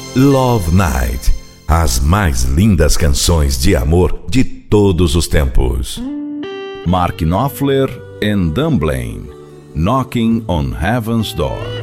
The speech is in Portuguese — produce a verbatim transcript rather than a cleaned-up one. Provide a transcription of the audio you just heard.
Love Night, as mais lindas canções de amor de todos os tempos. Mark Knopfler and Dunblane, Knocking on Heaven's Door.